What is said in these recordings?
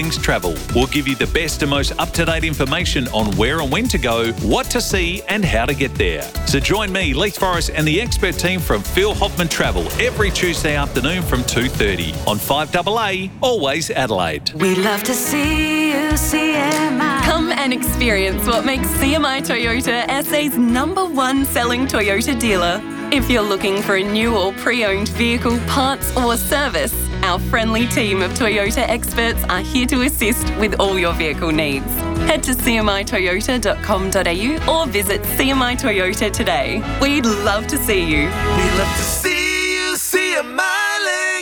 Things Travel. We'll give you the best and most up-to-date information on where and when to go, what to see and how to get there. So join me, Leith Forrest, and the expert team from Phil Hoffman Travel every Tuesday afternoon from 2:30 on 5AA, always Adelaide. We love to see you, CMI. Come and experience what makes CMI Toyota SA's #1 selling Toyota dealer. If you're looking for a new or pre-owned vehicle, parts or service, our friendly team of Toyota experts are here to assist with all your vehicle needs. Head to cmitoyota.com.au or visit CMI Toyota today. We'd love to see you. We love to see you, CMI.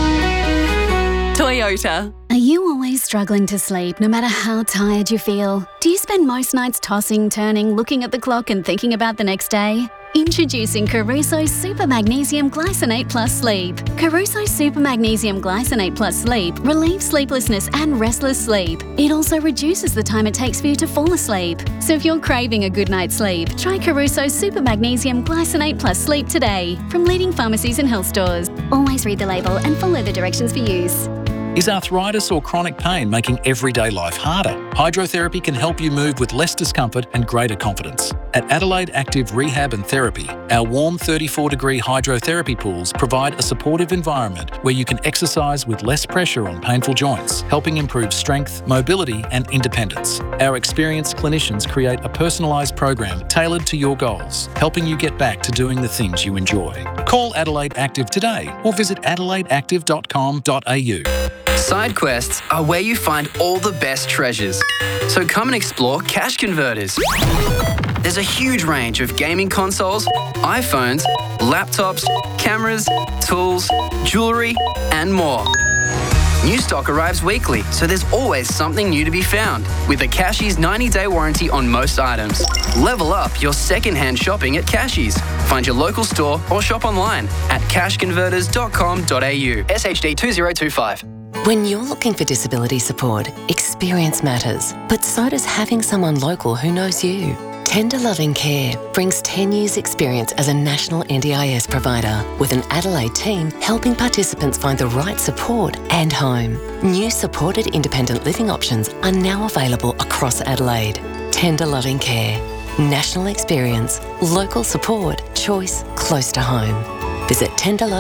Toyota. Are you always struggling to sleep no matter how tired you feel? Do you spend most nights tossing, turning, looking at the clock and thinking about the next day? Introducing Caruso Super Magnesium Glycinate Plus Sleep. Caruso Super Magnesium Glycinate Plus Sleep relieves sleeplessness and restless sleep. It also reduces the time it takes for you to fall asleep. So if you're craving a good night's sleep, try Caruso Super Magnesium Glycinate Plus Sleep today from leading pharmacies and health stores. Always read the label and follow the directions for use. Is arthritis or chronic pain making everyday life harder? Hydrotherapy can help you move with less discomfort and greater confidence. At Adelaide Active Rehab and Therapy, our warm 34-degree hydrotherapy pools provide a supportive environment where you can exercise with less pressure on painful joints, helping improve strength, mobility and independence. Our experienced clinicians create a personalised program tailored to your goals, helping you get back to doing the things you enjoy. Call Adelaide Active today or visit adelaideactive.com.au. Side quests are where you find all the best treasures. So come and explore Cash Converters. There's a huge range of gaming consoles, iPhones, laptops, cameras, tools, jewellery, and more. New stock arrives weekly, so there's always something new to be found. With a Cashies 90-day warranty on most items. Level up your second-hand shopping at Cashies. Find your local store or shop online at cashconverters.com.au. SHD 2025. When you're looking for disability support, experience matters, but so does having someone local who knows you. Tender Loving Care brings 10 years' experience as a national NDIS provider with an Adelaide team helping participants find the right support and home. New supported independent living options are now available across Adelaide. Tender Loving Care. National experience, local support, choice close to home. Visit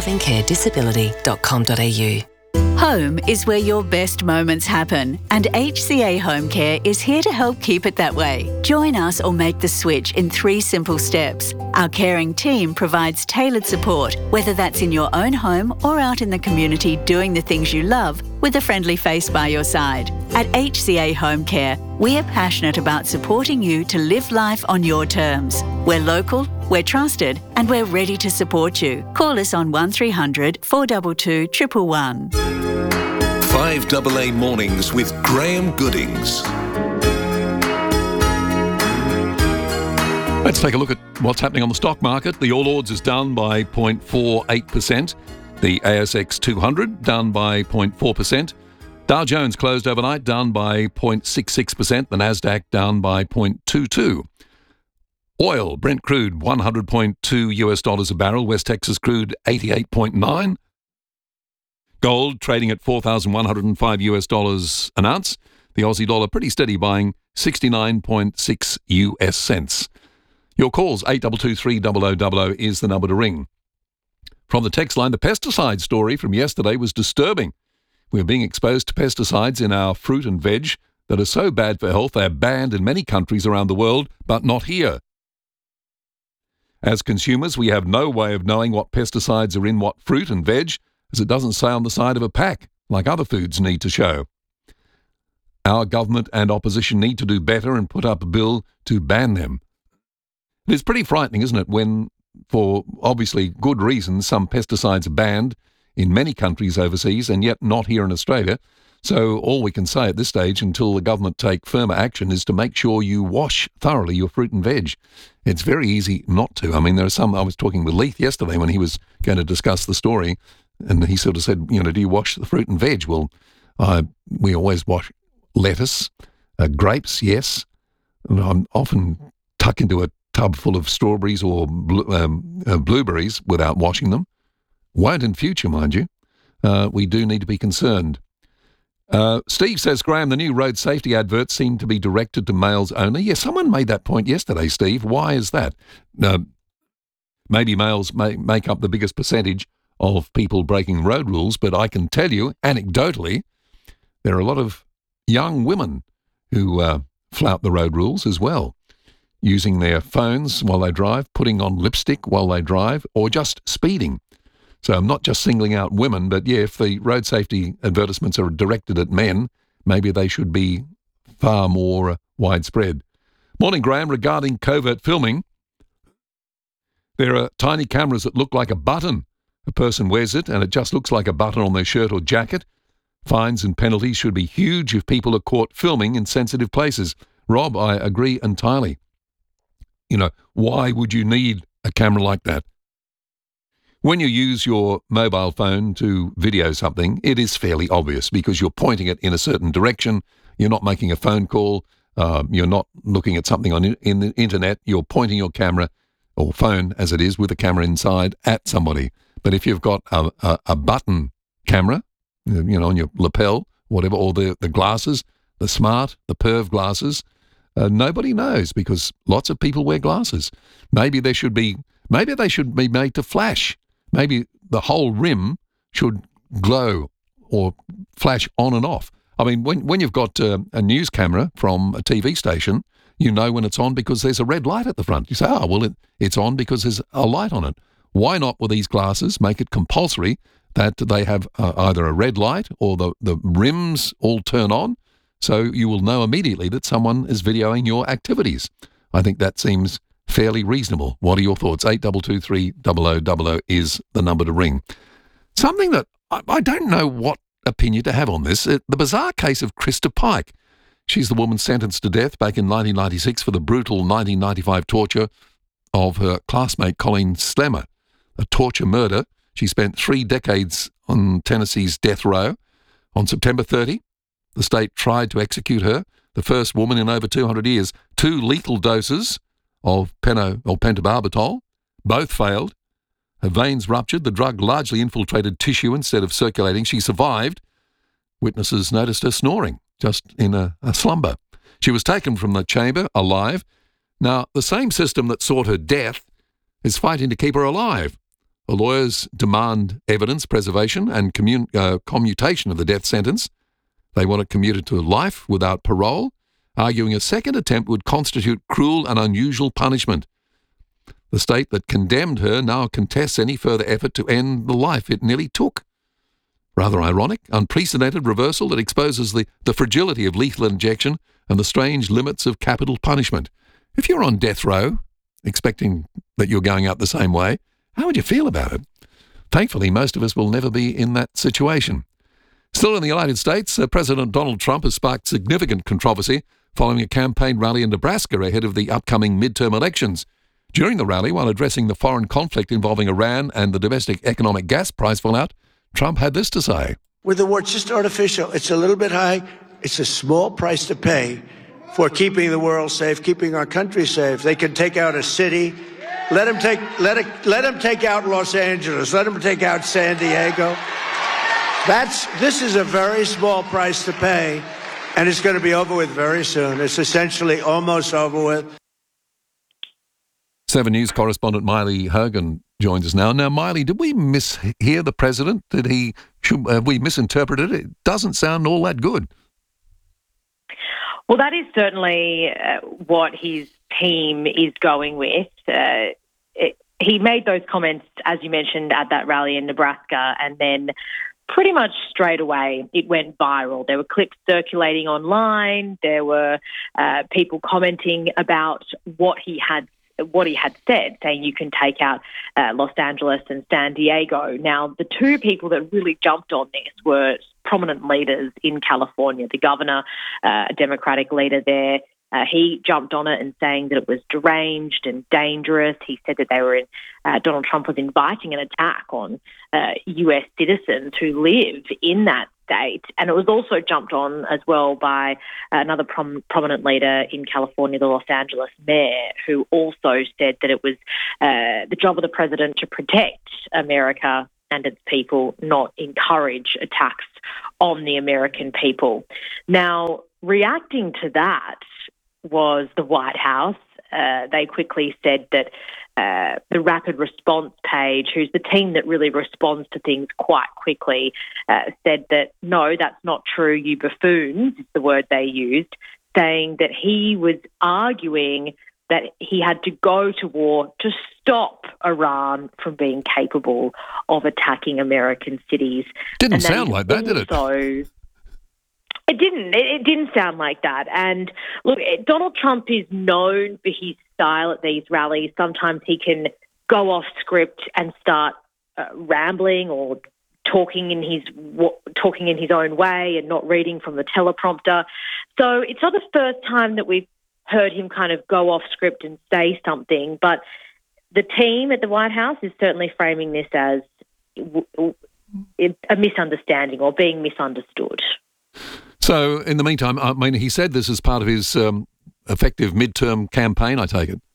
tenderlovingcaredisability.com.au. Home is where your best moments happen, and HCA Home Care is here to help keep it that way. Join us or make the switch in 3 simple steps. Our caring team provides tailored support, whether that's in your own home or out in the community doing the things you love with a friendly face by your side. At HCA Home Care, we're passionate about supporting you to live life on your terms. We're local, we're trusted, and we're ready to support you. Call us on 1300 422 111. 5AA Mornings with Graham Goodings. Let's take a look at what's happening on the stock market. The All Ords is down by 0.48%. The ASX 200 down by 0.4%. Dow Jones closed overnight down by 0.66%. The Nasdaq down by 0.22%. Oil, Brent crude, $100.2 a barrel. West Texas crude, 88.9. Gold trading at $4,105 an ounce. The Aussie dollar pretty steady, buying 69.6 US cents. Your calls, 8223 is the number to ring. From the text line, the pesticide story from yesterday was disturbing. We're being exposed to pesticides in our fruit and veg that are so bad for health they are banned in many countries around the world, but not here. As consumers, we have no way of knowing what pesticides are in what fruit and veg, as it doesn't say on the side of a pack, like other foods need to show. Our government and opposition need to do better and put up a bill to ban them. It is pretty frightening, isn't it, when, for obviously good reasons, some pesticides are banned in many countries overseas and yet not here in Australia. So all we can say at this stage, until the government take firmer action, is to make sure you wash thoroughly your fruit and veg. It's very easy not to. I mean, there are some, I was talking with Leith yesterday when he was going to discuss the story, and he sort of said, you know, do you wash the fruit and veg? Well, we always wash lettuce, grapes, yes. And I often tuck into a tub full of strawberries or blueberries without washing them. Won't in future, mind you. We do need to be concerned. Steve says, Graham, the new road safety adverts seem to be directed to males only. Yeah, someone made that point yesterday, Steve. Why is that? Maybe males make up the biggest percentage of people breaking road rules, but I can tell you, anecdotally, there are a lot of young women who flout the road rules as well, using their phones while they drive, putting on lipstick while they drive, or just speeding. So I'm not just singling out women, but yeah, if the road safety advertisements are directed at men, maybe they should be far more widespread. Morning, Graham. Regarding covert filming, there are tiny cameras that look like a button. A person wears it and it just looks like a button on their shirt or jacket. Fines and penalties should be huge if people are caught filming in sensitive places. Rob, I agree entirely. You know, why would you need a camera like that? When you use your mobile phone to video something, it is fairly obvious because you're pointing it in a certain direction. You're not making a phone call. You're not looking at something in the internet. You're pointing your camera or phone, as it is, with a camera inside at somebody. But if you've got a button camera, you know, on your lapel, whatever, or the glasses, the smart, the perv glasses, nobody knows because lots of people wear glasses. Maybe they should be made to flash. Maybe the whole rim should glow or flash on and off. I mean, when you've got a news camera from a TV station, you know when it's on because there's a red light at the front. You say, oh, well, it's on because there's a light on it. Why not, with these glasses, make it compulsory that they have either a red light or the rims all turn on so you will know immediately that someone is videoing your activities? I think that seems fairly reasonable. What are your thoughts? 8223 0000 is the number to ring. Something that I don't know what opinion to have on this. The bizarre case of Krista Pike. She's the woman sentenced to death back in 1996 for the brutal 1995 torture of her classmate Colleen Slemmer. A torture murder. She spent 3 decades on Tennessee's death row. On September 30, the state tried to execute her, the first woman in over 200 years. 2 lethal doses of pentobarbital. Both failed. Her veins ruptured. The drug largely infiltrated tissue instead of circulating. She survived. Witnesses noticed her snoring, just in a slumber. She was taken from the chamber alive. Now, the same system that sought her death is fighting to keep her alive. The lawyers demand evidence preservation and commutation of the death sentence. They want it commuted to life without parole, arguing a second attempt would constitute cruel and unusual punishment. The state that condemned her now contests any further effort to end the life it nearly took. Rather ironic, unprecedented reversal that exposes the fragility of lethal injection and the strange limits of capital punishment. If you're on death row, expecting that you're going out the same way, how would you feel about it? Thankfully, most of us will never be in that situation. Still in the United States, President Donald Trump has sparked significant controversy following a campaign rally in Nebraska ahead of the upcoming midterm elections. During the rally, while addressing the foreign conflict involving Iran and the domestic economic gas price fallout, Trump had this to say. With the war, it's just artificial. It's a little bit high. It's a small price to pay for keeping the world safe, keeping our country safe. They can take out a city. Let them take out Los Angeles. Let them take out San Diego. This is a very small price to pay, and it's going to be over with very soon. It's essentially almost over with. 7 News correspondent Miley Hogan joins us now. Now, Miley, did we mishear the president? Have we misinterpreted it? It doesn't sound all that good. Well, that is certainly what his team is going with. He made those comments, as you mentioned, at that rally in Nebraska, and then pretty much straight away it went viral. There were clips circulating online. There were people commenting about what he had said, saying you can take out Los Angeles and San Diego. Now, the 2 people that really jumped on this were prominent leaders in California. The governor, a Democratic leader there, he jumped on it and saying that it was deranged and dangerous. He said that Donald Trump was inviting an attack on US citizens who live in that state. And it was also jumped on as well by another prominent leader in California, the Los Angeles mayor, who also said that it was the job of the president to protect America and its people, not encourage attacks on the American people. Now, reacting to that was the White House. They quickly said that the Rapid Response Page, who's the team that really responds to things quite quickly, said that, no, that's not true, you buffoons, is the word they used, saying that he was arguing that he had to go to war to stop Iran from being capable of attacking American cities. Didn't sound like that, did it? It didn't. It didn't sound like that. And look, Donald Trump is known for his style at these rallies. Sometimes he can go off script and start rambling or talking in his own way and not reading from the teleprompter. So it's not the first time that we've heard him kind of go off script and say something. But the team at the White House is certainly framing this as a misunderstanding or being misunderstood. So, in the meantime, I mean, he said this is part of his effective midterm campaign, I take it.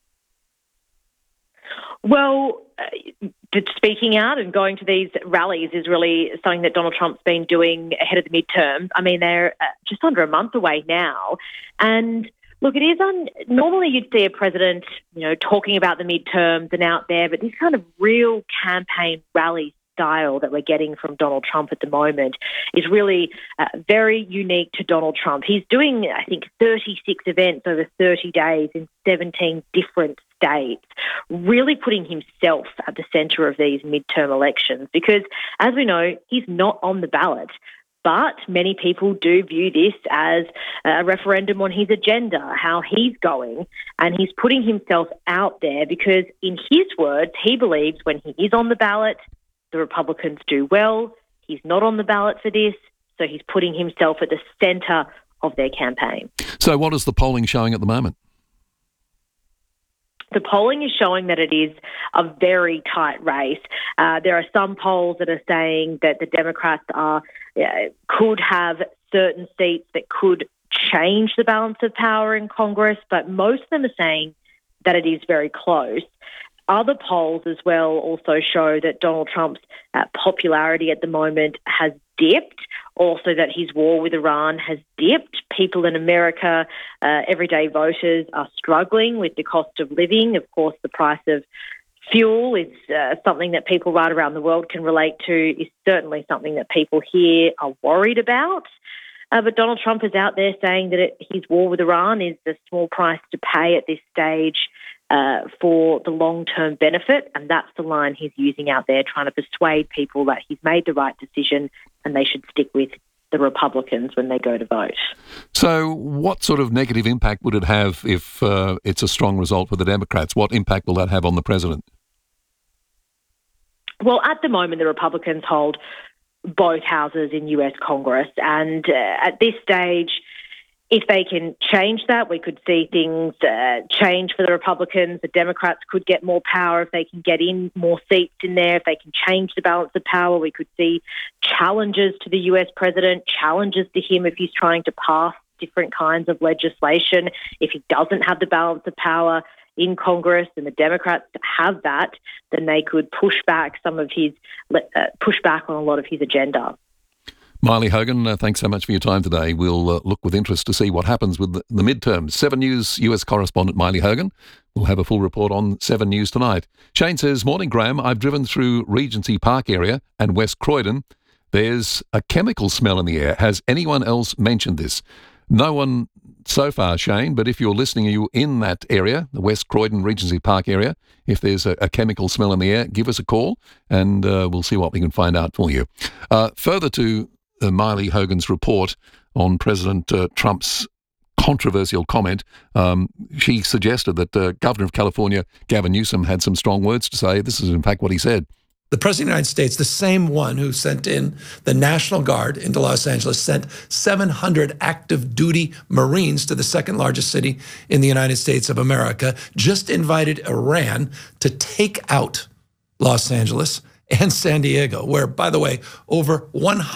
Well, speaking out and going to these rallies is really something that Donald Trump's been doing ahead of the midterms. I mean, they're just under a month away now. And look, it is normally you'd see a president, talking about the midterms and out there, but this kind of real campaign rally style that we're getting from Donald Trump at the moment is really very unique to Donald Trump. He's doing, I think, 36 events over 30 days in 17 different states, really putting himself at the centre of these midterm elections because, as we know, he's not on the ballot. But many people do view this as a referendum on his agenda, how he's going, and he's putting himself out there because, in his words, he believes when he is on the ballot, the Republicans do well. He's not on the ballot for this, so he's putting himself at the centre of their campaign. So what is the polling showing at the moment? The polling is showing that it is a very tight race. There are some polls that are saying that the Democrats could have certain seats that could change the balance of power in Congress, but most of them are saying that it is very close. Other polls as well also show that Donald Trump's popularity at the moment has dipped, also that his war with Iran has dipped. People in America, everyday voters, are struggling with the cost of living. Of course, the price of fuel is something that people right around the world can relate to, is certainly something that people here are worried about. But Donald Trump is out there saying that his war with Iran is a small price to pay at this stage for the long-term benefit, and that's the line he's using out there, trying to persuade people that he's made the right decision and they should stick with the Republicans when they go to vote. So what sort of negative impact would it have if it's a strong result for the Democrats? What impact will that have on the president? Well, at the moment, the Republicans hold both houses in US Congress, and at this stage, if they can change that, we could see things change for the Republicans. The Democrats could get more power if they can get in more seats in there. If they can change the balance of power, we could see challenges to the US president, challenges to him if he's trying to pass different kinds of legislation. If he doesn't have the balance of power in Congress and the Democrats have that, then they could push back on a lot of his agenda. Maile Hogan, thanks so much for your time today. We'll look with interest to see what happens with the midterms. 7 News US correspondent Maile Hogan will have a full report on 7 News tonight. Shane says, morning, Graham. I've driven through Regency Park area and West Croydon. There's a chemical smell in the air. Has anyone else mentioned this? No one so far, Shane, but if you're listening, are you in that area, the West Croydon Regency Park area? If there's a chemical smell in the air, give us a call and we'll see what we can find out for you. Further to Maile Hogan's report on President Trump's controversial comment, she suggested that Governor of California, Gavin Newsom, had some strong words to say. This is, in fact, what he said. The President of the United States, the same one who sent in the National Guard into Los Angeles, sent 700 active duty Marines to the second largest city in the United States of America, just invited Iran to take out Los Angeles and San Diego, where, by the way, over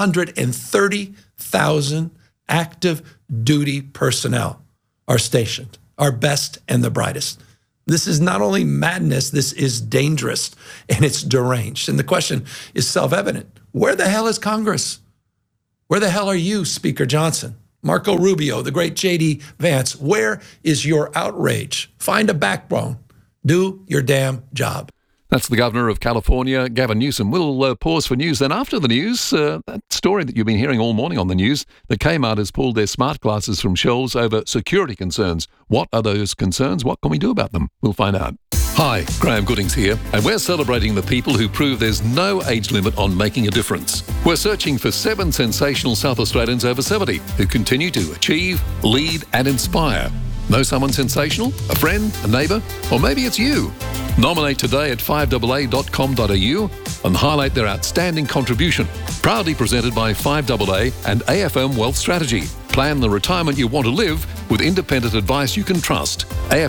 130,000 active duty personnel are stationed, our best and the brightest. This is not only madness, this is dangerous and it's deranged. And the question is self-evident. Where the hell is Congress? Where the hell are you, Speaker Johnson? Marco Rubio, the great J.D. Vance, where is your outrage? Find a backbone. Do your damn job. That's the Governor of California, Gavin Newsom. We'll pause for news. Then after the news, that story that you've been hearing all morning on the news, that Kmart has pulled their smart glasses from shelves over security concerns. What are those concerns? What can we do about them? We'll find out. Hi, Graham Goodings here, and we're celebrating the people who prove there's no age limit on making a difference. We're searching for 7 sensational South Australians over 70 who continue to achieve, lead and inspire. Know someone sensational? A friend? A neighbour? Or maybe it's you? Nominate today at 5AA.com.au and highlight their outstanding contribution. Proudly presented by 5AA and AFM Wealth Strategy. Plan the retirement you want to live with independent advice you can trust.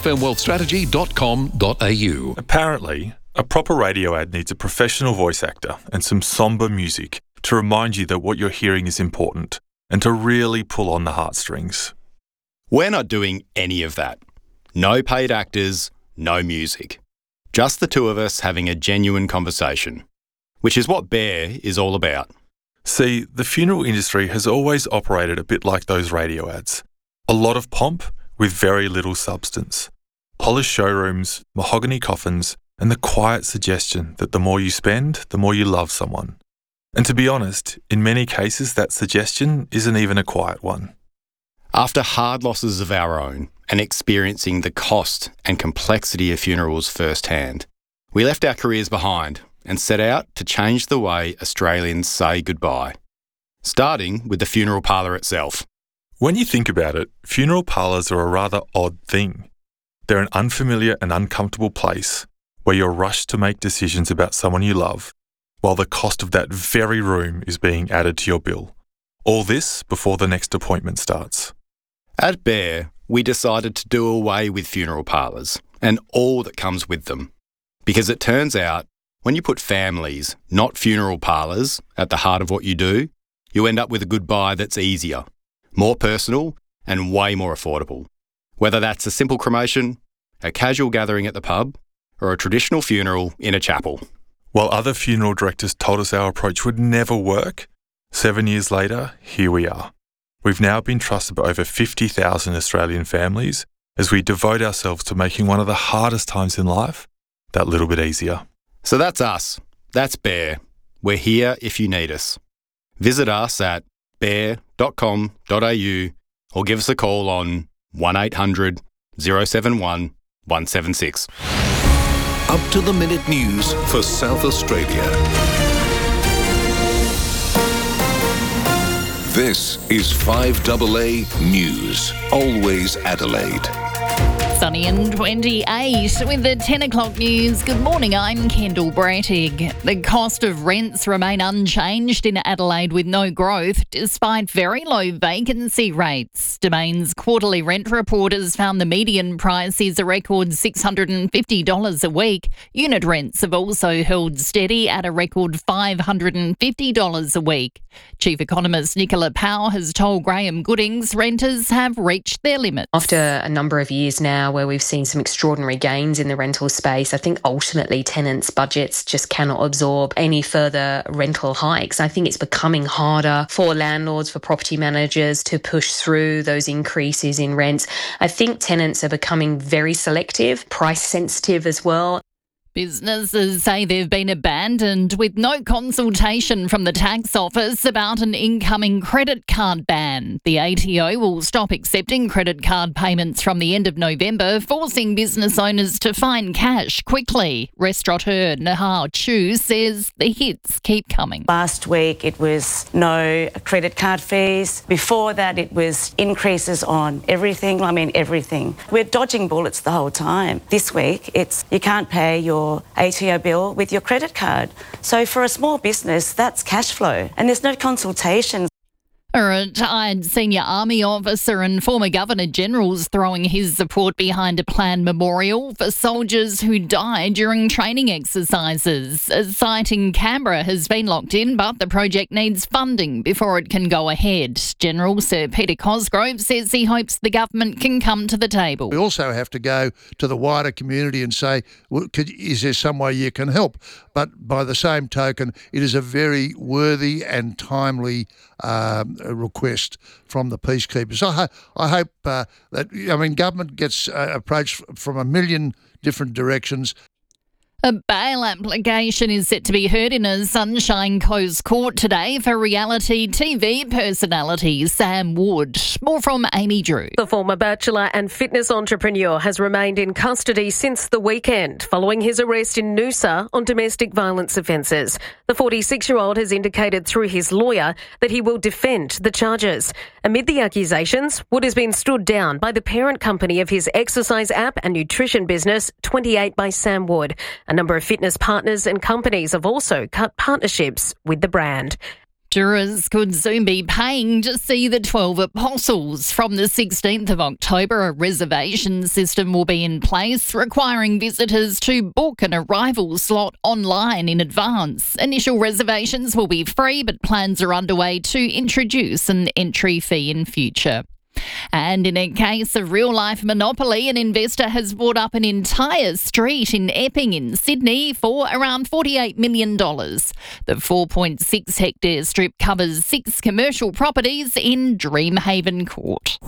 afmwealthstrategy.com.au. Apparently, a proper radio ad needs a professional voice actor and some somber music to remind you that what you're hearing is important and to really pull on the heartstrings. We're not doing any of that. No paid actors, no music. Just the two of us having a genuine conversation, which is what Bear is all about. See, the funeral industry has always operated a bit like those radio ads. A lot of pomp with very little substance. Polished showrooms, mahogany coffins, and the quiet suggestion that the more you spend, the more you love someone. And to be honest, in many cases that suggestion isn't even a quiet one. After hard losses of our own and experiencing the cost and complexity of funerals firsthand, we left our careers behind and set out to change the way Australians say goodbye, starting with the funeral parlour itself. When you think about it, funeral parlours are a rather odd thing. They're an unfamiliar and uncomfortable place where you're rushed to make decisions about someone you love, while the cost of that very room is being added to your bill. All this before the next appointment starts. At Bear, we decided to do away with funeral parlours and all that comes with them. Because it turns out, when you put families, not funeral parlours, at the heart of what you do, you end up with a goodbye that's easier, more personal and way more affordable. Whether that's a simple cremation, a casual gathering at the pub, or a traditional funeral in a chapel. While other funeral directors told us our approach would never work, 7 years later, here we are. We've now been trusted by over 50,000 Australian families as we devote ourselves to making one of the hardest times in life that little bit easier. So that's us. That's Bear. We're here if you need us. Visit us at bear.com.au or give us a call on 1800 071 176. Up-to-the-minute news for South Australia. This is 5AA News. Always Adelaide. Sunny and 28 with the 10 o'clock news. Good morning, I'm Kendall Brattig. The cost of rents remain unchanged in Adelaide with no growth despite very low vacancy rates. Domain's quarterly rent report has found the median price is a record $650 a week. Unit rents have also held steady at a record $550 a week. Chief Economist Nicola Powell has told Graham Goodings renters have reached their limit. After a number of years now where we've seen some extraordinary gains in the rental space, I think ultimately tenants' budgets just cannot absorb any further rental hikes. I think it's becoming harder for landlords, for property managers to push through those increases in rents. I think tenants are becoming very selective, price sensitive as well. Businesses say they've been abandoned with no consultation from the tax office about an incoming credit card ban. The ATO will stop accepting credit card payments from the end of November, forcing business owners to find cash quickly. Restaurateur Nahar Chu says the hits keep coming. Last week it was no credit card fees. Before that it was increases on everything. Everything. We're dodging bullets the whole time. This week it's you can't pay your ATO bill with your credit card. So for a small business, that's cash flow and there's no consultation. A retired senior army officer and former Governor-General's throwing his support behind a planned memorial for soldiers who died during training exercises. A site in Canberra has been locked in, but the project needs funding before it can go ahead. General Sir Peter Cosgrove says he hopes the government can come to the table. We also have to go to the wider community and say, is there some way you can help? But by the same token, it is a very worthy and timely request from the peacekeepers. I hope that, government gets approached from a million different directions. A bail application is set to be heard in a Sunshine Coast court today for reality TV personality Sam Wood. More from Amy Drew. The former bachelor and fitness entrepreneur has remained in custody since the weekend following his arrest in Noosa on domestic violence offences. The 46-year-old has indicated through his lawyer that he will defend the charges. Amid the accusations, Wood has been stood down by the parent company of his exercise app and nutrition business, 28 by Sam Wood. A number of fitness partners and companies have also cut partnerships with the brand. Jurors could soon be paying to see the 12 Apostles. From the 16th of October, a reservation system will be in place, requiring visitors to book an arrival slot online in advance. Initial reservations will be free, but plans are underway to introduce an entry fee in future. And in a case of real-life monopoly, an investor has bought up an entire street in Epping in Sydney for around $48 million. The 4.6-hectare strip covers 6 commercial properties in Dreamhaven Court.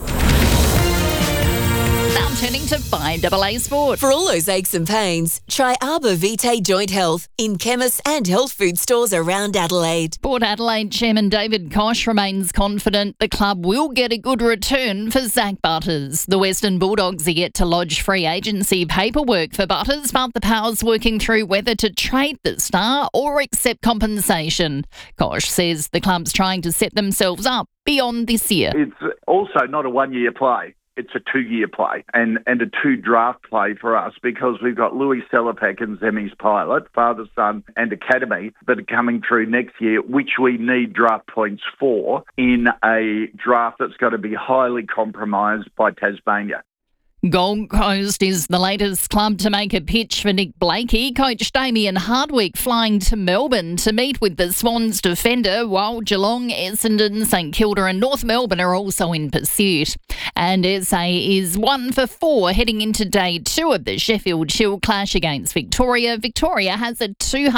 Now turning to 5AA Sport. For all those aches and pains, try Arbor Vitae Joint Health in chemists and health food stores around Adelaide. Port Adelaide Chairman David Koch remains confident the club will get a good return for Zach Butters. The Western Bulldogs are yet to lodge free agency paperwork for Butters, but the Power's working through whether to trade the star or accept compensation. Koch says the club's trying to set themselves up beyond this year. It's also not a one-year play. It's a 2-year play and a 2-draft play for us because we've got Louis Sellerpack and Zemi's pilot, father, son and academy that are coming through next year, which we need draft points for in a draft that's got to be highly compromised by Tasmania. Gold Coast is the latest club to make a pitch for Nick Blakey. Coach Damien Hardwick flying to Melbourne to meet with the Swans defender, while Geelong, Essendon, St Kilda and North Melbourne are also in pursuit. And SA is 1 for 4 heading into day 2 of the Sheffield Shield clash against Victoria. Victoria has a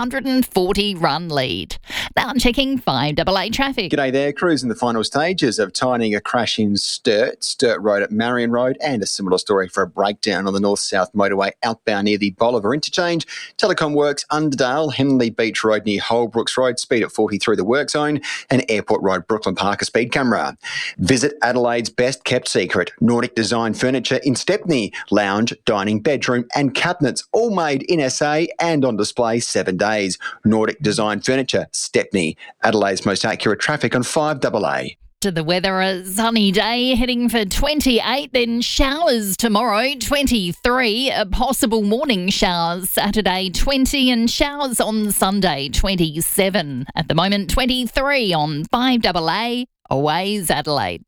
240-run lead. Now checking 5AA traffic. G'day there. Crews in the final stages of tidying a crash in Sturt Road at Marion Road, and a similar story for a breakdown on the north-south motorway outbound near the Bolivar interchange. Telecom Works, Underdale, Henley Beach Road near Holbrooks Road, speed at 40 through the work zone, and Airport Road, Brooklyn Park, a speed camera. Visit Adelaide's best kept secret, Nordic Design Furniture in Stepney. Lounge, dining, bedroom and cabinets, all made in SA and on display 7 days. Nordic Design Furniture, Stepney. Adelaide's most accurate traffic on 5AA. To the weather, a sunny day heading for 28, then showers tomorrow, 23, a possible morning showers Saturday, 20, and showers on Sunday, 27. At the moment, 23 on 5AA, Always Adelaide.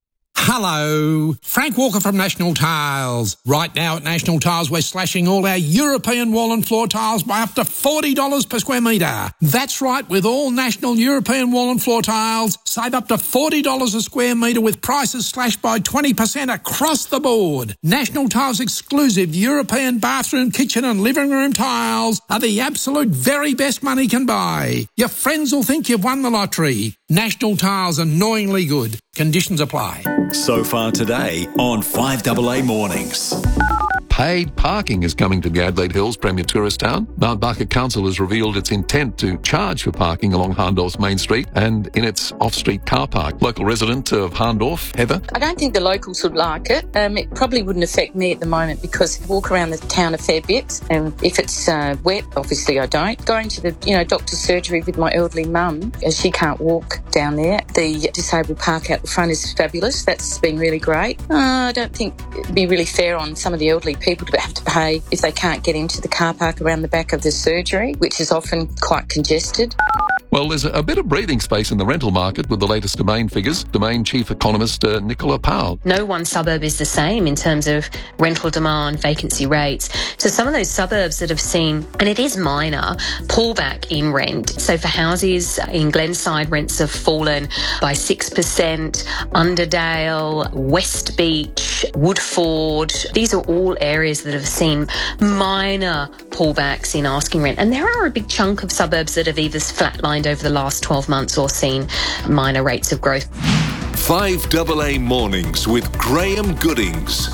Hello, Frank Walker from National Tiles. Right now at National Tiles, we're slashing all our European wall and floor tiles by up to $40 per square metre. That's right, with all National European wall and floor tiles, save up to $40 a square metre with prices slashed by 20% across the board. National Tiles' exclusive European bathroom, kitchen and living room tiles are the absolute very best money can buy. Your friends will think you've won the lottery. National Tiles, annoyingly good. Conditions apply. So far today on 5AA Mornings. Paid parking is coming to the Adelaide Hills Premier Tourist Town. Mount Barker Council has revealed its intent to charge for parking along Harndorf's Main Street and in its off-street car park. Local resident of Harndorf, Heather. I don't think the locals would like it. It probably wouldn't affect me at the moment because I walk around the town a fair bit, and if it's wet, obviously I don't. Going to the doctor's surgery with my elderly mum, as she can't walk down there. The disabled park out the front is fabulous. That's been really great. I don't think it'd be really fair on some of the elderly people to have to pay if they can't get into the car park around the back of the surgery, which is often quite congested. Well, there's a bit of breathing space in the rental market with the latest Domain figures. Domain chief economist Nicola Powell. No one suburb is the same in terms of rental demand, vacancy rates. So some of those suburbs that have seen, and it is minor, pullback in rent. So for houses in Glenside, rents have fallen by 6%. Underdale, West Beach, Woodford, these are all areas that have seen minor pullbacks in asking rent. And there are a big chunk of suburbs that have either flatlined over the last 12 months or seen minor rates of growth. 5AA Mornings with Graham Goodings.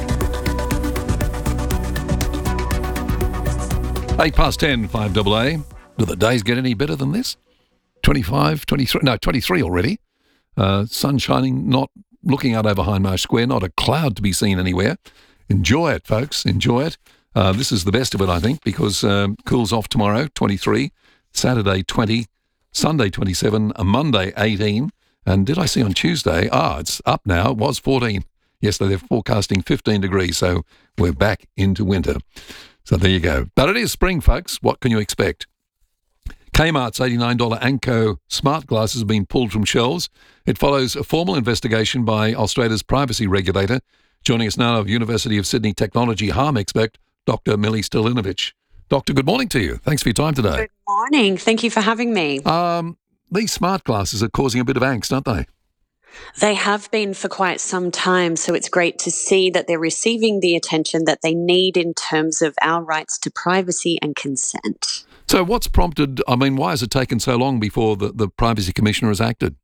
10:08, 5AA. Do the days get any better than this? 25, 23, no, 23 already. Sun shining, not looking out over Hindmarsh Square, not a cloud to be seen anywhere. Enjoy it, folks, enjoy it. This is the best of it, I think, because cools off tomorrow, 23, Saturday, 20, Sunday, 27, a Monday, 18, and did I see on Tuesday, it's up now, it was 14. Yesterday they're forecasting 15 degrees, so we're back into winter. So there you go. But it is spring, folks. What can you expect? Kmart's $89 Anko smart glasses have been pulled from shelves. It follows a formal investigation by Australia's privacy regulator. Joining us now, University of Sydney technology harm expert, Dr. Millie Stilinovic. Doctor, good morning to you. Thanks for your time today. Good morning. Thank you for having me. These smart glasses are causing a bit of angst, aren't they? They have been for quite some time, so it's great to see that they're receiving the attention that they need in terms of our rights to privacy and consent. So what's prompted, why has it taken so long before the Privacy Commissioner has acted?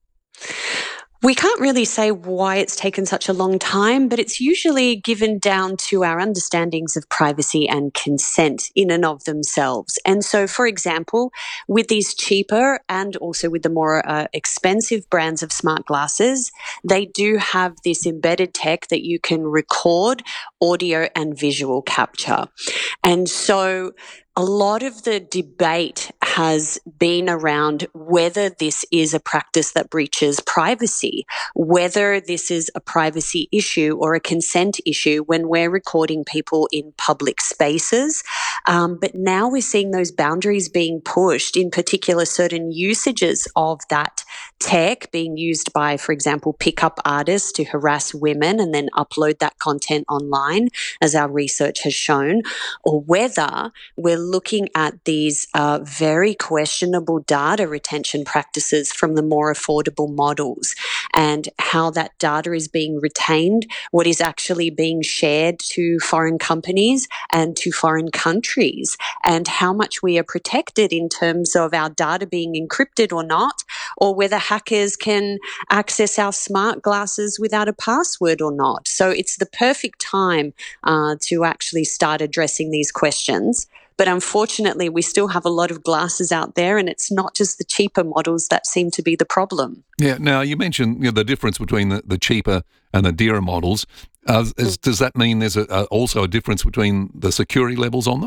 We can't really say why it's taken such a long time, but it's usually given down to our understandings of privacy and consent in and of themselves. And so, for example, with these cheaper and also with the more expensive brands of smart glasses, they do have this embedded tech that you can record audio and visual capture. And so a lot of the debate has been around whether this is a practice that breaches privacy, whether this is a privacy issue or a consent issue when we're recording people in public spaces. But now we're seeing those boundaries being pushed, in particular certain usages of that tech being used by, for example, pickup artists to harass women and then upload that content online, as our research has shown, or whether we're looking at these very questionable data retention practices from the more affordable models and how that data is being retained, what is actually being shared to foreign companies and to foreign countries, and how much we are protected in terms of our data being encrypted or not, or whether hackers can access our smart glasses without a password or not. So it's the perfect time to actually start addressing these questions. But unfortunately, we still have a lot of glasses out there, and it's not just the cheaper models that seem to be the problem. Yeah. Now, you mentioned the difference between the cheaper and the dearer models. Does that mean there's also a difference between the security levels on them?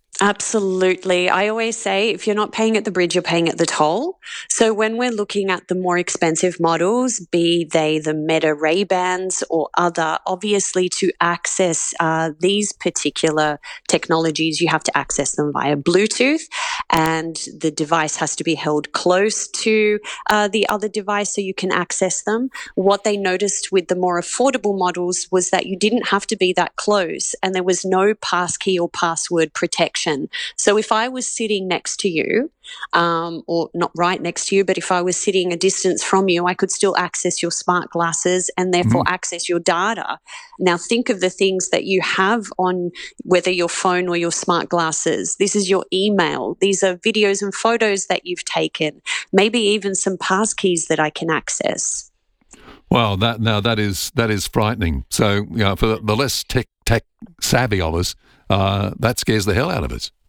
Absolutely. I always say if you're not paying at the bridge, you're paying at the toll. So when we're looking at the more expensive models, be they the Meta Ray-Bans or other, obviously to access these particular technologies, you have to access them via Bluetooth, and the device has to be held close to the other device so you can access them. What they noticed with the more affordable models was that you didn't have to be that close, and there was no passkey or password protection. So if I was sitting next to you, or not right next to you, but if I was sitting a distance from you, I could still access your smart glasses and therefore access your data. Now think of the things that you have on whether your phone or your smart glasses. This is your email. These are videos and photos that you've taken, maybe even some passkeys that I can access. Well, that is frightening. So, for the less tech savvy of us, that scares the hell out of us.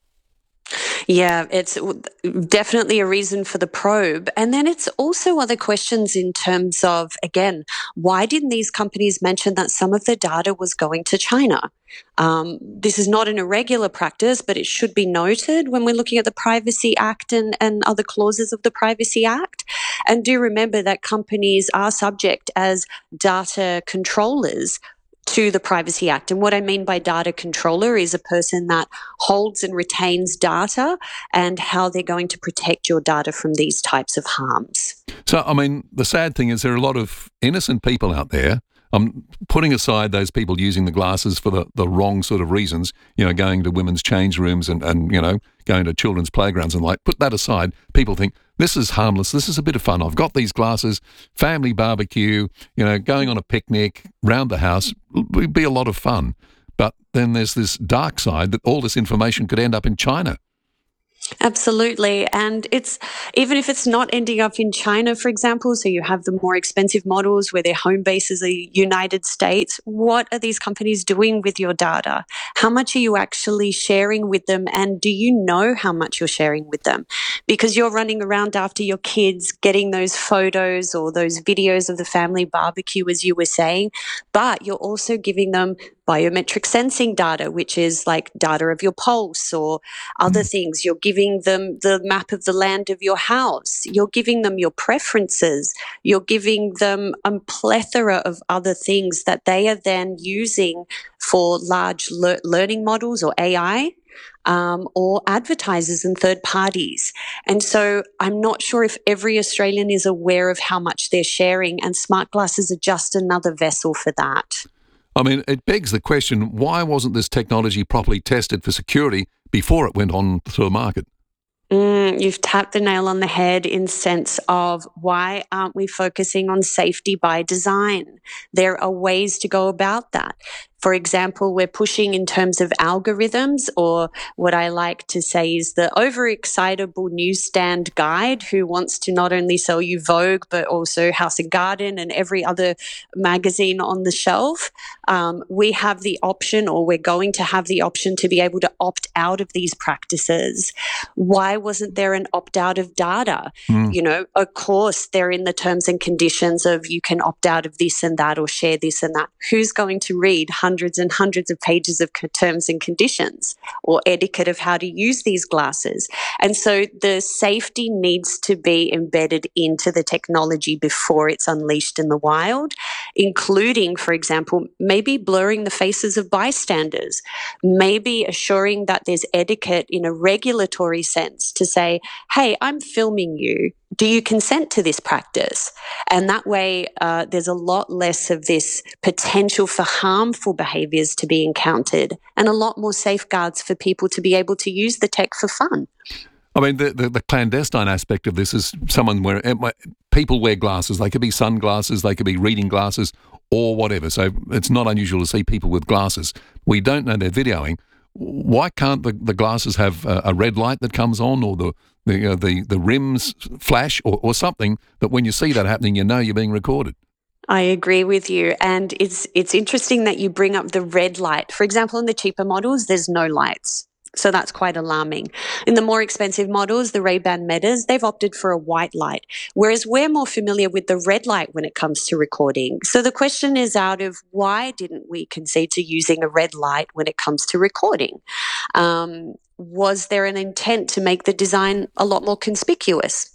Yeah, it's definitely a reason for the probe. And then it's also other questions in terms of, again, why didn't these companies mention that some of their data was going to China? This is not an irregular practice, but it should be noted when we're looking at the Privacy Act and other clauses of the Privacy Act. And do remember that companies are subject as data controllers to the Privacy Act. And what I mean by data controller is a person that holds and retains data and how they're going to protect your data from these types of harms. So, I mean, the sad thing is there are a lot of innocent people out there. I'm putting aside those people using the glasses for the wrong sort of reasons, going to women's change rooms and going to children's playgrounds and put that aside. People think, this is harmless, this is a bit of fun. I've got these glasses, family barbecue, going on a picnic, round the house, would be a lot of fun. But then there's this dark side that all this information could end up in China. Absolutely. And it's even if it's not ending up in China, for example, so you have the more expensive models where their home base is the United States, what are these companies doing with your data? How much are you actually sharing with them? And do you know how much you're sharing with them? Because you're running around after your kids, getting those photos or those videos of the family barbecue, as you were saying, but you're also giving them biometric sensing data, which is like data of your pulse or other things. You're giving them the map of the land of your house. You're giving them your preferences. You're giving them a plethora of other things that they are then using for large learning models or AI. Or advertisers and third parties. And so I'm not sure if every Australian is aware of how much they're sharing, and smart glasses are just another vessel for that. I mean, it begs the question, why wasn't this technology properly tested for security before it went on to the market? You've tapped the nail on the head in sense of why aren't we focusing on safety by design? There are ways to go about that. For example, we're pushing in terms of algorithms, or what I like to say is the overexcitable newsstand guide who wants to not only sell you Vogue, but also House and Garden and every other magazine on the shelf. We have the option, or we're going to have the option, to be able to opt out of these practices. Why wasn't there an opt out of data? Of course, they're in the terms and conditions of you can opt out of this and that or share this and that. Who's going to read hundreds and hundreds of pages of terms and conditions or etiquette of how to use these glasses? And so the safety needs to be embedded into the technology before it's unleashed in the wild, including, for example, maybe blurring the faces of bystanders, maybe assuring that there's etiquette in a regulatory sense to say, hey, I'm filming you. Do you consent to this practice? And that way, there's a lot less of this potential for harmful behaviours to be encountered, and a lot more safeguards for people to be able to use the tech for fun. I mean, the clandestine aspect of this is people wear glasses. They could be sunglasses, they could be reading glasses, or whatever. So it's not unusual to see people with glasses. We don't know they're videoing. Why can't the glasses have a red light that comes on, or the rims flash, or something that when you see that happening, you know you're being recorded? I agree with you. And it's interesting that you bring up the red light. For example, in the cheaper models, there's no lights. So that's quite alarming. In the more expensive models, the Ray-Ban Metas, they've opted for a white light, whereas we're more familiar with the red light when it comes to recording. So the question is out of why didn't we concede to using a red light when it comes to recording? Was there an intent to make the design a lot more conspicuous?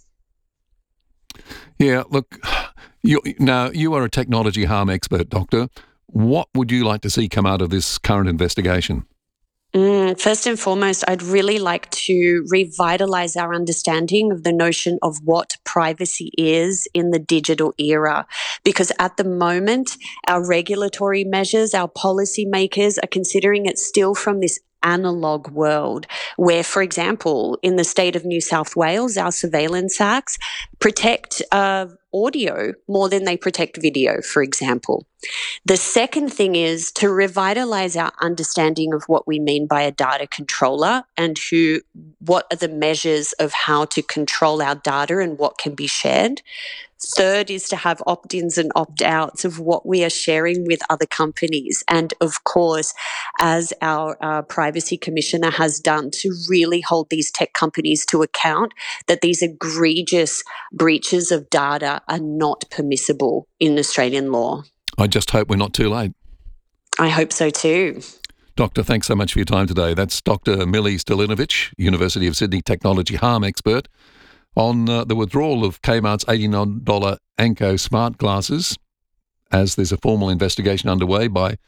Yeah, look, you are a technology harm expert, Doctor. What would you like to see come out of this current investigation? First and foremost, I'd really like to revitalise our understanding of the notion of what privacy is in the digital era. Because at the moment, our regulatory measures, our policymakers are considering it still from this analog world where, for example, in the state of New South Wales, our surveillance acts protect audio more than they protect video, for example. The second thing is to revitalise our understanding of what we mean by a data controller and what are the measures of how to control our data and what can be shared. Third is to have opt-ins and opt-outs of what we are sharing with other companies. And of course, as our privacy commissioner has done, to really hold these tech companies to account that these egregious breaches of data are not permissible in Australian law. I just hope we're not too late. I hope so too. Doctor, thanks so much for your time today. That's Dr. Millie Stilinovic, University of Sydney technology harm expert, on the withdrawal of Kmart's $89 Anko smart glasses, as there's a formal investigation underway by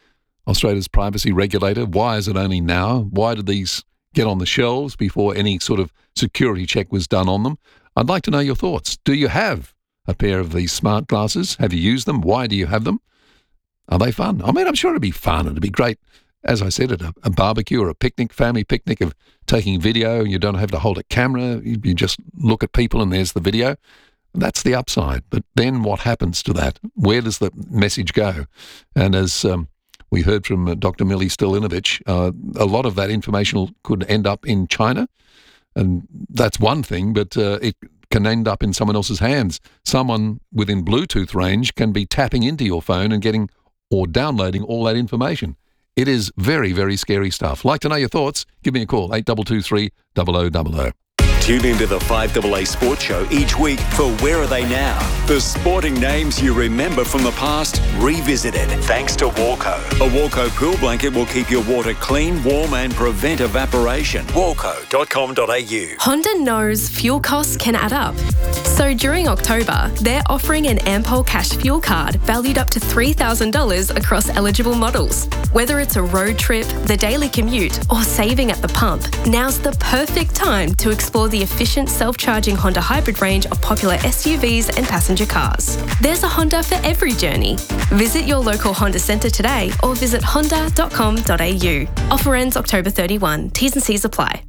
Australia's privacy regulator. Why is it only now? Why did these get on the shelves before any sort of security check was done on them? I'd like to know your thoughts. Do you have a pair of these smart glasses? Have you used them? Why do you have them? Are they fun? I mean, I'm sure it'd be fun. It'd be great, as I said, at a barbecue or a picnic, family picnic, of taking video. You don't have to hold a camera. You just look at people and there's the video. That's the upside. But then what happens to that? Where does the message go? And as we heard from Dr. Millie Stilinovic, a lot of that information could end up in China. And that's one thing, but it can end up in someone else's hands. Someone within Bluetooth range can be tapping into your phone and getting or downloading all that information. It is very, very scary stuff. Like to know your thoughts? Give me a call, 8223 0000. Tune into the 5AA Sports Show each week for Where Are They Now? The sporting names you remember from the past, revisited, thanks to Walco. A Walco pool blanket will keep your water clean, warm and prevent evaporation. Walco.com.au. Honda knows fuel costs can add up. So during October, they're offering an Ampol Cash Fuel Card valued up to $3,000 across eligible models. Whether it's a road trip, the daily commute or saving at the pump, now's the perfect time to explore the efficient self-charging Honda hybrid range of popular SUVs and passenger cars. There's a Honda for every journey. Visit your local Honda centre today or visit honda.com.au. Offer ends October 31. T's and C's apply.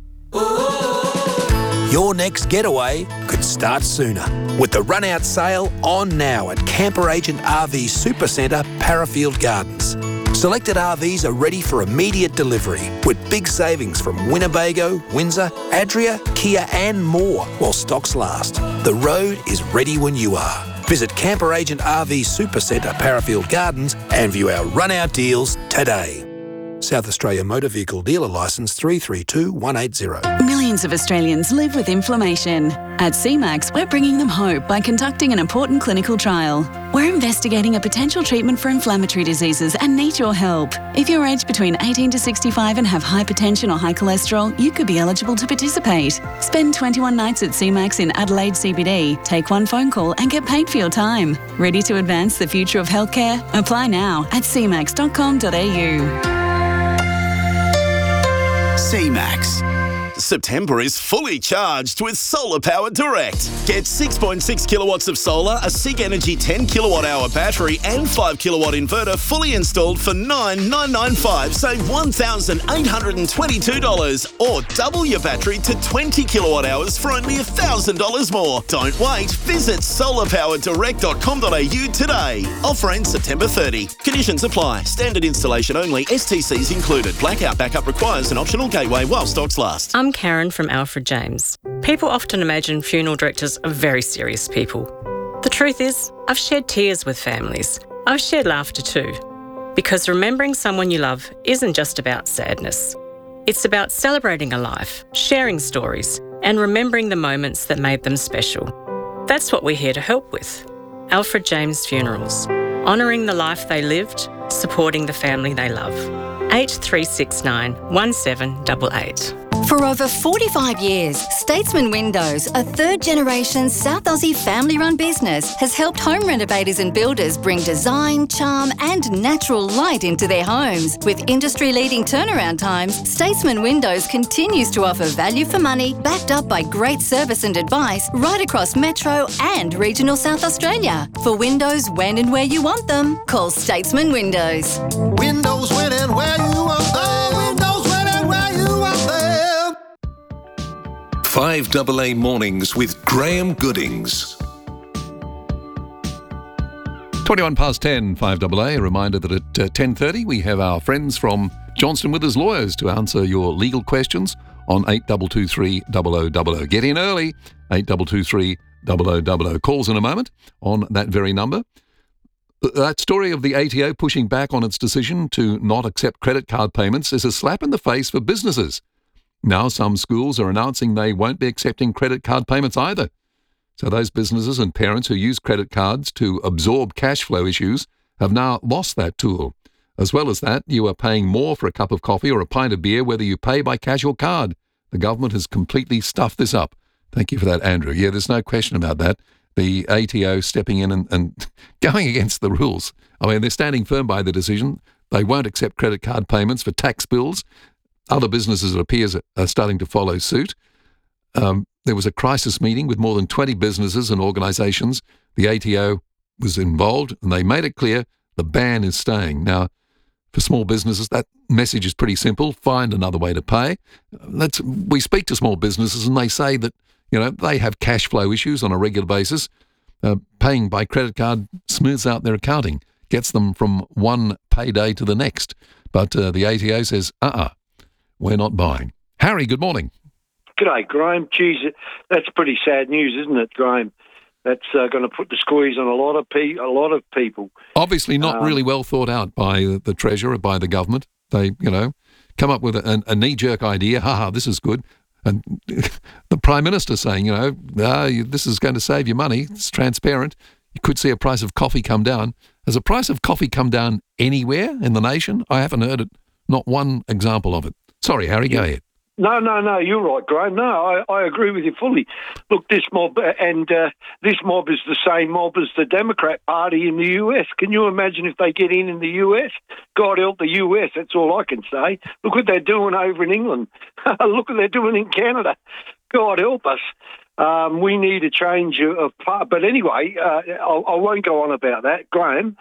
Your next getaway could start sooner with the run-out sale on now at Camper Agent RV Supercentre, Parafield Gardens. Selected RVs are ready for immediate delivery with big savings from Winnebago, Windsor, Adria, Kia and more while stocks last. The road is ready when you are. Visit Camper Agent RV Supercentre, Parafield Gardens and view our run-out deals today. South Australia Motor Vehicle Dealer Licence 332180. Millions of Australians live with inflammation. At CMAX, we're bringing them hope by conducting an important clinical trial. We're investigating a potential treatment for inflammatory diseases and need your help. If you're aged between 18 to 65 and have hypertension or high cholesterol, you could be eligible to participate. Spend 21 nights at CMAX in Adelaide CBD, take one phone call and get paid for your time. Ready to advance the future of healthcare? Apply now at cmax.com.au. CMAX. September is fully charged with Solar Power Direct. Get 6.6 kilowatts of solar, a SIG Energy 10 kilowatt hour battery and 5 kilowatt inverter fully installed for $9,995. Save $1,822 or double your battery to 20 kilowatt hours for only $1,000 more. Don't wait. Visit solarpowerdirect.com.au today. Offer ends September 30. Conditions apply. Standard installation only. STCs included. Blackout backup requires an optional gateway while stocks last. I'm Karen from Alfred James. People often imagine funeral directors are very serious people. The truth is, I've shared tears with families. I've shared laughter too. Because remembering someone you love isn't just about sadness. It's about celebrating a life, sharing stories, and remembering the moments that made them special. That's what we're here to help with. Alfred James Funerals. Honouring the life they lived, supporting the family they love. 8369 1788. For over 45 years, Statesman Windows, a third-generation South Aussie family-run business, has helped home renovators and builders bring design, charm and natural light into their homes. With industry-leading turnaround times, Statesman Windows continues to offer value for money, backed up by great service and advice right across Metro and regional South Australia. For windows when and where you want them, call Statesman Windows. Windows when and where you want them. Windows when and where you want them. 5AA Mornings with Graham Goodings. 21 past 10, 5AA. A reminder that at 10:30 we have our friends from Johnston Withers Lawyers to answer your legal questions on 8223 0000. Get in early, 8223 0000. Calls in a moment on that very number. That story of the ATO pushing back on its decision to not accept credit card payments is a slap in the face for businesses. Now some schools are announcing they won't be accepting credit card payments either. So those businesses and parents who use credit cards to absorb cash flow issues have now lost that tool. As well as that, you are paying more for a cup of coffee or a pint of beer whether you pay by cash or card. The government has completely stuffed this up. Thank you for that, Andrew. Yeah, there's no question about that. The ATO stepping in and going against the rules. I mean, they're standing firm by the decision. They won't accept credit card payments for tax bills. Other businesses, it appears, are starting to follow suit. There was a crisis meeting with more than 20 businesses and organisations. The ATO was involved, and they made it clear the ban is staying. Now, for small businesses, that message is pretty simple. Find another way to pay. We speak to small businesses, and they say that they have cash flow issues on a regular basis. Paying by credit card smooths out their accounting, gets them from one payday to the next. But the ATO says, we're not buying. Harry, good morning. G'day, Graham. Geez, that's pretty sad news, isn't it, Graham? That's going to put the squeeze on a lot of people. Obviously not really well thought out by the Treasurer, by the government. They, come up with a knee-jerk idea. This is good. And the Prime Minister saying, this is going to save you money. It's transparent. You could see a price of coffee come down. Has a price of coffee come down anywhere in the nation? I haven't heard it. Not one example of it. Sorry, Harry, go ahead. No, you're right, Graham. No, I agree with you fully. Look, this mob this mob is the same mob as the Democrat Party in the US. Can you imagine if they get in the US? God help the US, that's all I can say. Look what they're doing over in England. Look what they're doing in Canada. God help us. We need a change of part. But anyway, I won't go on about that. Graham,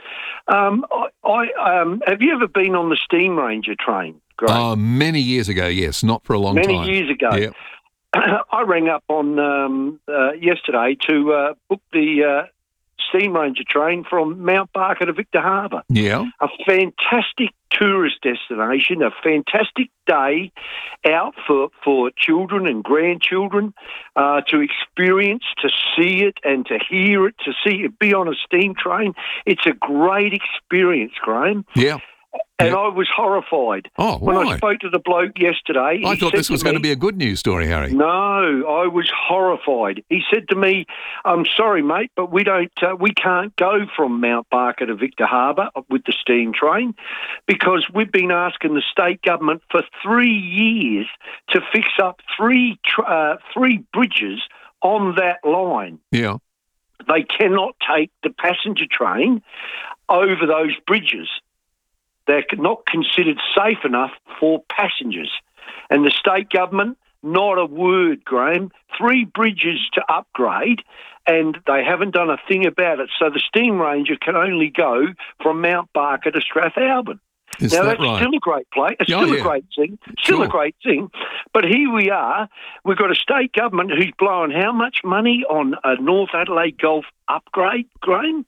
have you ever been on the Steam Ranger train? Many years ago, yes, not for a long time. Many years ago. Yeah. I rang up on yesterday to book the Steam Ranger train from Mount Barker to Victor Harbor. Yeah. A fantastic tourist destination, a fantastic day out for children and grandchildren to experience, to see it and to hear it, to see it, be on a steam train. It's a great experience, Graham. Yeah. And I was horrified. When I spoke to the bloke yesterday. I thought this was going to be a good news story, Harry. No, I was horrified. He said to me, "I'm sorry, mate, but we can't go from Mount Barker to Victor Harbor with the steam train because we've been asking the state government for 3 years to fix up three bridges on that line. Yeah. They cannot take the passenger train over those bridges. They're not considered safe enough for passengers. And the state government, not a word, Graham. 3 bridges to upgrade, and they haven't done a thing about it. So the Steam Ranger can only go from Mount Barker to Strathalbyn. Is now, that that's right? still a great place. It's still a great thing. Still a great thing. But here we are. We've got a state government who's blowing how much money on a North Adelaide Golf upgrade, Graham?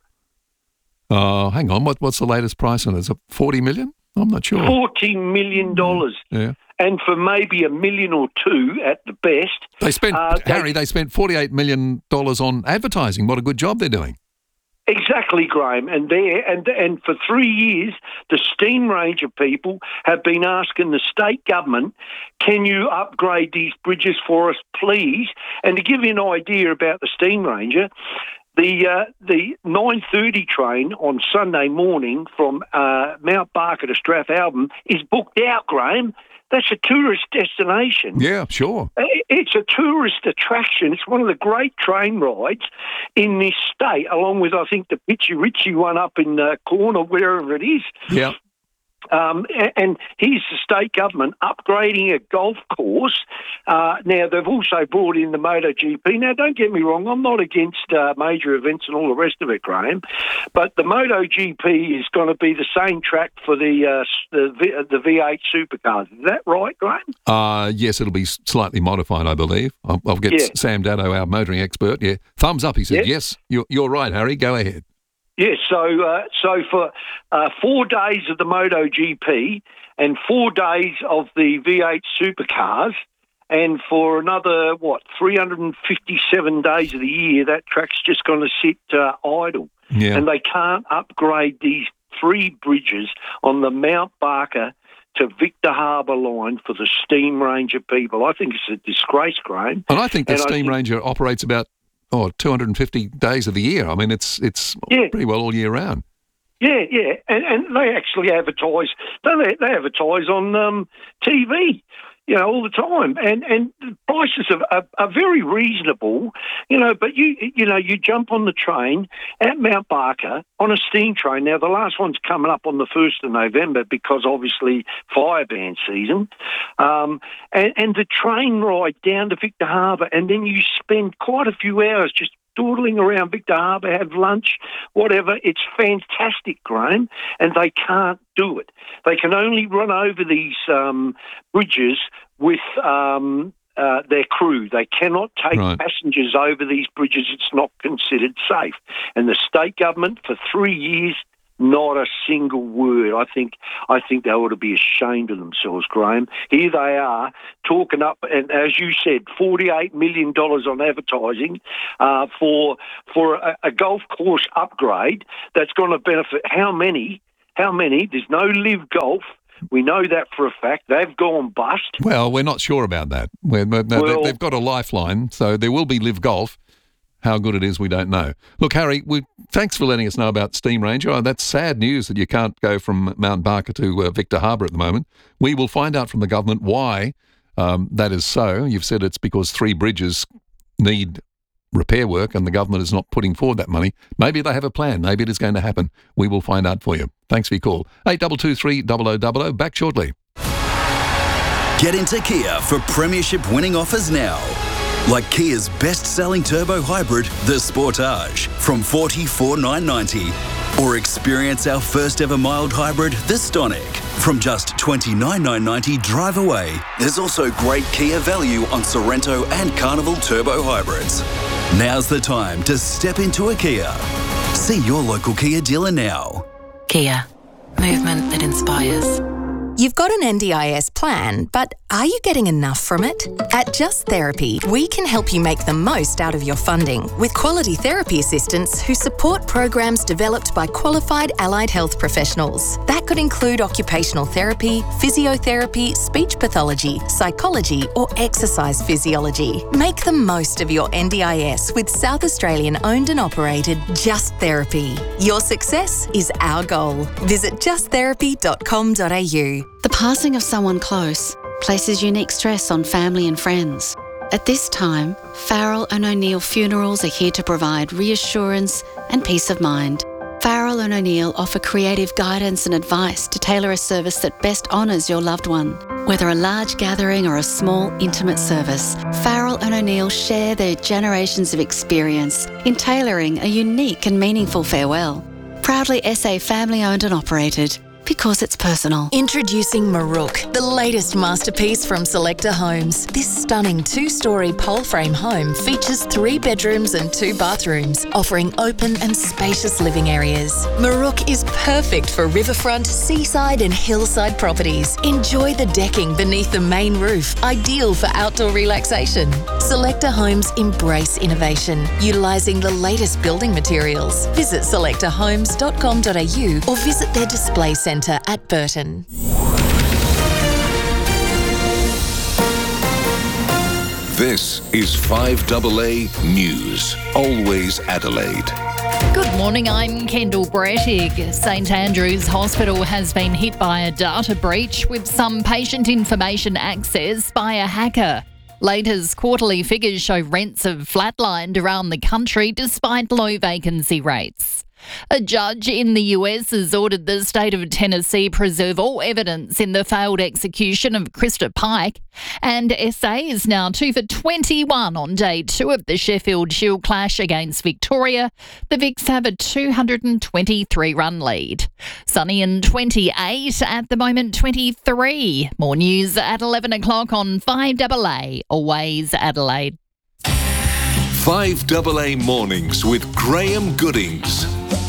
Hang on. What's the latest price on it? Is it 40 million? I'm not sure. $40 million. Yeah. And for maybe $1 million or $2 million at the best. They spent, Harry, they spent $48 million on advertising. What a good job they're doing. Exactly, Graham. And for 3 years, the Steam Ranger people have been asking the state government, can you upgrade these bridges for us, please? And to give you an idea about the Steam Ranger, the 9:30 train on Sunday morning from Mount Barker to Strathalbyn is booked out, Graham. That's a tourist destination. Yeah, sure. It's a tourist attraction. It's one of the great train rides in this state, along with, I think, the Pitchy Ritchie one up in Corner, wherever it is. Yeah. And here's the state government upgrading a golf course. Now, they've also brought in the MotoGP. Now, don't get me wrong, I'm not against major events and all the rest of it, Graham, but the MotoGP is going to be the same track for the V8 supercars. Is that right, Graham? Yes, it'll be slightly modified, I believe. I'll get Sam Daddo, our motoring expert. Yeah, thumbs up, he said. Yes, you're right, Harry. Go ahead. Yes, so for 4 days of the MotoGP and 4 days of the V8 supercars, and for another, 357 days of the year, that track's just going to sit idle. Yeah. And they can't upgrade these 3 bridges on the Mount Barker to Victor Harbor line for the Steam Ranger people. I think it's a disgrace, Graham. And I think the Steam Ranger operates about 250 days of the year. I mean, it's pretty well all year round. Yeah, and they actually advertise. They advertise on TV. all the time, and the prices are very reasonable, but you jump on the train at Mount Barker on a steam train. Now, the last one's coming up on the 1st of November because obviously fire ban season, and the train ride down to Victor Harbour, and then you spend quite a few hours just dawdling around Victor Harbour, have lunch, whatever. It's fantastic, Graham, and they can't do it. They can only run over these bridges with their crew. They cannot take passengers over these bridges. It's not considered safe. And the state government, for 3 years, not a single word. I think they ought to be ashamed of themselves, Graham. Here they are talking up, and as you said, $48 million on advertising for a golf course upgrade that's going to benefit how many? There's no Live Golf. We know that for a fact. They've gone bust. Well, we're not sure about that. They've got a lifeline, so there will be Live Golf. How good it is, we don't know. Look, Harry, thanks for letting us know about Steam Ranger. Oh, that's sad news that you can't go from Mount Barker to Victor Harbour at the moment. We will find out from the government why that is so. You've said it's because 3 bridges need repair work and the government is not putting forward that money. Maybe they have a plan. Maybe it is going to happen. We will find out for you. Thanks for your call. 8223 0000. Back shortly. Get into Kia for premiership winning offers now. Like Kia's best-selling turbo hybrid, the Sportage, from $44,990. Or experience our first-ever mild hybrid, the Stonic, from just $29,990 drive away. There's also great Kia value on Sorrento and Carnival turbo hybrids. Now's the time to step into a Kia. See your local Kia dealer now. Kia. Movement that inspires. You've got an NDIS plan, but are you getting enough from it? At Just Therapy, we can help you make the most out of your funding with quality therapy assistants who support programs developed by qualified allied health professionals. That could include occupational therapy, physiotherapy, speech pathology, psychology, or exercise physiology. Make the most of your NDIS with South Australian owned and operated Just Therapy. Your success is our goal. Visit justtherapy.com.au. The passing of someone close places unique stress on family and friends. At this time, Farrell & O'Neill Funerals are here to provide reassurance and peace of mind. Farrell & O'Neill offer creative guidance and advice to tailor a service that best honours your loved one. Whether a large gathering or a small, intimate service, Farrell & O'Neill share their generations of experience in tailoring a unique and meaningful farewell. Proudly SA family-owned and operated. Because it's personal. Introducing Marook, the latest masterpiece from Selector Homes. This stunning 2-storey pole frame home features 3 bedrooms and 2 bathrooms, offering open and spacious living areas. Marook is perfect for riverfront, seaside and hillside properties. Enjoy the decking beneath the main roof, ideal for outdoor relaxation. Selector Homes embrace innovation, utilising the latest building materials. Visit selectorhomes.com.au or visit their display centre at Burton. This is 5AA News, always Adelaide. Good morning, I'm Kendall Brettig. St Andrew's Hospital has been hit by a data breach with some patient information accessed by a hacker. Latest quarterly figures show rents have flatlined around the country despite low vacancy rates. A judge in the US has ordered the state of Tennessee preserve all evidence in the failed execution of Krista Pike, and SA is now 2 for 21 on day 2 of the Sheffield Shield clash against Victoria. The Vics have a 223-run lead. Sunny and 28, at the moment 23. More news at 11 o'clock on 5AA, always Adelaide. 5AA Mornings with Graham Goodings.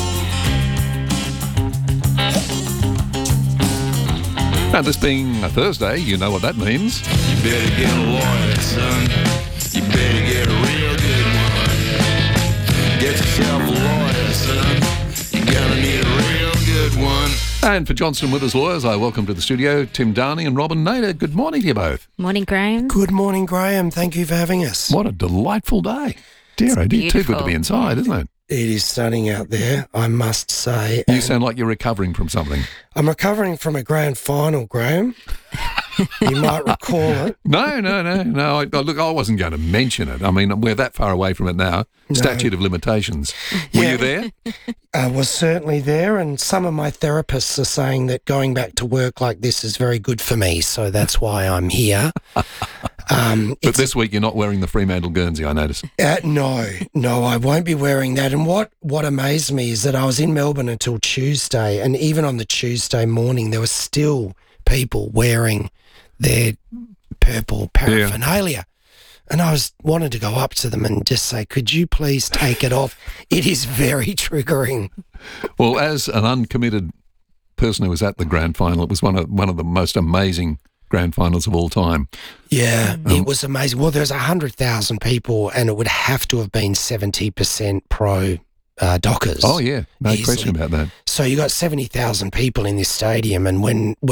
And this being a Thursday, you know what that means. You better get a lawyer, son. You better get a real good one. Get yourself a lawyer, son. You're gonna need a real good one. And for Johnston Withers Lawyers, I welcome to the studio Tim Downey and Robin Nader. Good morning to you both. Morning, Graham. Good morning, Graham. Thank you for having us. What a delightful day. Dear, oh dear, too good to be inside, isn't it? It is stunning out there, I must say. You sound like you're recovering from something. I'm recovering from a grand final, Graham. You might recall it. No. Look, I wasn't going to mention it. I mean, we're that far away from it now. No. Statute of limitations. Were you there? I was certainly there, and some of my therapists are saying that going back to work like this is very good for me, so that's why I'm here. But this week you're not wearing the Fremantle Guernsey, I notice. No, I won't be wearing that. And what amazed me is that I was in Melbourne until Tuesday, and even on the Tuesday morning, there were still people wearing their purple paraphernalia. Yeah. And I wanted to go up to them and just say, could you please take it off? It is very triggering. Well, as an uncommitted person who was at the grand final, it was one of the most amazing grand finals of all time. Yeah, it was amazing. Well, there's 100,000 people, and it would have to have been 70% pro Dockers. Oh, yeah, no question about that. So you got 70,000 people in this stadium, and when